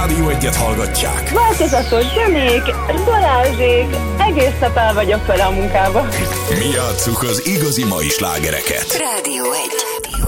Rádió 1-et hallgatják. Változatos zenék, Balázsék, egész nap el vagyok vele a munkába. Mi játsszuk az igazi mai slágereket. Rádió 1.